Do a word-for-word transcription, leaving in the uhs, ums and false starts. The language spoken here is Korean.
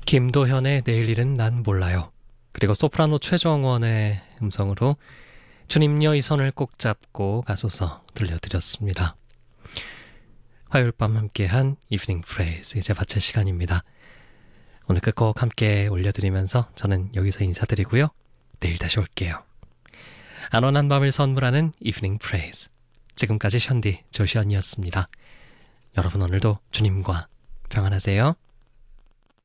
김도현의 내일 일은 난 몰라요. 그리고 소프라노 최정원의 음성으로 주님여 이 손을 꼭 잡고 가소서 들려드렸습니다. 화요일 밤 함께한 이브닝 프레이즈 이제 마칠 시간입니다. 오늘 끝곡 함께 올려드리면서 저는 여기서 인사드리고요. 내일 다시 올게요. 안원한 밤을 선물하는 이브닝 프레이즈. 지금까지 션디 조시언이었습니다. 여러분 오늘도 주님과 평안하세요.